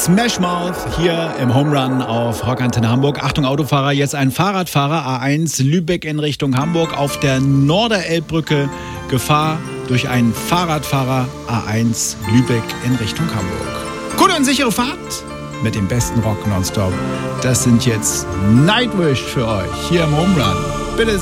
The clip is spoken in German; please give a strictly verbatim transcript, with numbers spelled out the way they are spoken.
Smash Mouth hier im Home Run auf Rockantenne Hamburg. Achtung Autofahrer, jetzt ein Fahrradfahrer A eins Lübeck in Richtung Hamburg auf der Norderelbbrücke. Gefahr durch einen Fahrradfahrer A eins Lübeck in Richtung Hamburg. Gute und sichere Fahrt mit dem besten Rock nonstop. Das sind jetzt Nightwish für euch hier im Home Run. Bitte